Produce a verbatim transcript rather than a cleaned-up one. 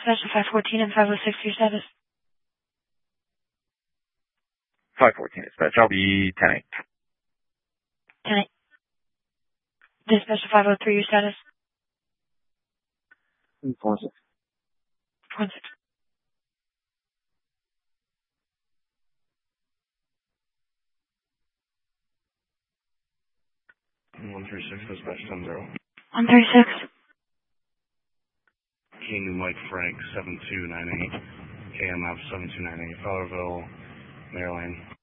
Dispatch five fourteen and five oh six for your status. five fourteen dispatch, I'll be ten eight. ten eight. Dispatch five oh three, your status. four six. four six. one three six, dispatch ten zero. one three six. King Mike Frank seven two nine eight. K M F seven two nine eight. Fowlerville, Maryland.